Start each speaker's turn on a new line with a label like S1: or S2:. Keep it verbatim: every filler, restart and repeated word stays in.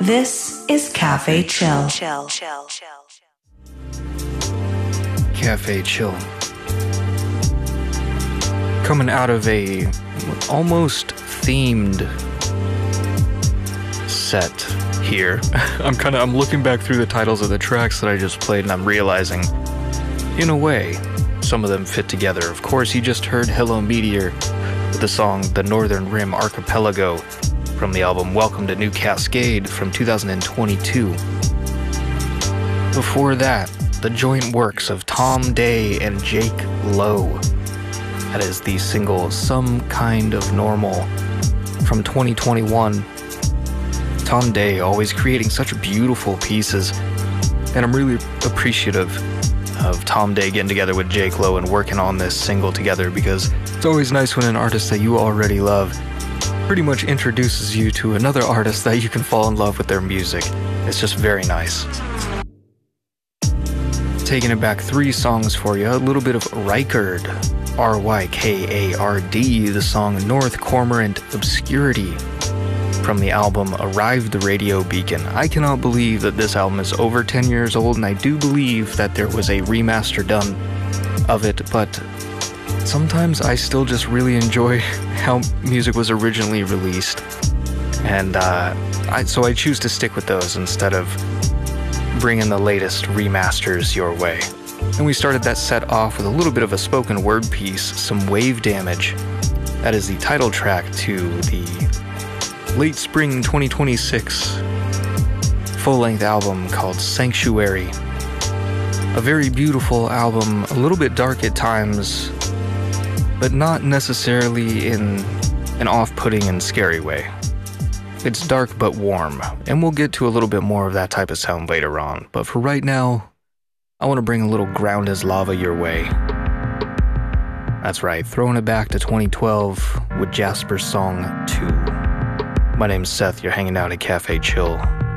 S1: This is Cafe Chill.
S2: Cafe Chill. Coming out of a almost themed set here. I'm kind of I'm looking back through the titles of the tracks that I just played, and I'm realizing, in a way, some of them fit together. Of course, you just heard Hello Meteor with the song The Northern Rim Archipelago from the album Welcome to New Cascade from two thousand twenty-two. Before that, the joint works of Tom Day and Jake Lowe. That is the single Some Kind of Normal from twenty twenty-one. Tom Day always creating such beautiful pieces, and I'm really appreciative of Tom Day getting together with Jake Lowe and working on this single together, because it's always nice when an artist that you already love pretty much introduces you to another artist that you can fall in love with their music. It's just very nice. Taking it back three songs for you, a little bit of Rykard, R Y K A R D, the song North Cormorant Obscurity from the album Arrive the Radio Beacon. I cannot believe that this album is over ten years old, and I do believe that there was a remaster done of it, but sometimes I still just really enjoy how music was originally released, and uh, I, so I choose to stick with those instead of bringing the latest remasters your way. And we started that set off with a little bit of a spoken word piece, some Wave Damage. That is the title track to the late spring twenty twenty-six full-length album called Sanctuary. A very beautiful album, a little bit dark at times, but not necessarily in an off-putting and scary way. It's dark but warm, and we'll get to a little bit more of that type of sound later on. But for right now, I want to bring a little Ground as Lava your way. That's right, throwing it back to twenty twelve with Jasper's song two. My name's Seth, you're hanging out at Cafe Chill.